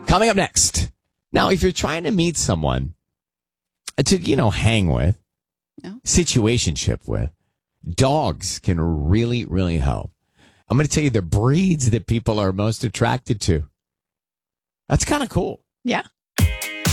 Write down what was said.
Coming up next. Now, if you're trying to meet someone to, hang with, situationship with, dogs can really, really help. I'm going to tell you the breeds that people are most attracted to. That's kind of cool. Yeah.